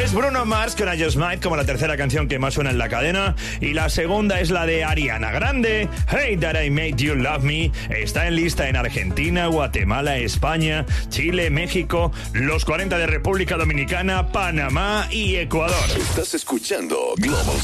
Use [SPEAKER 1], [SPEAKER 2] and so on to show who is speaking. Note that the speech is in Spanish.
[SPEAKER 1] Es Bruno Mars con I Just Might como la tercera canción que más suena en la cadena, y la segunda es la de Ariana Grande, Hey That I Made You Love Me. Está en lista en Argentina, Guatemala, España, Chile, México, los 40 de República Dominicana, Panamá y Ecuador.
[SPEAKER 2] Estás escuchando Global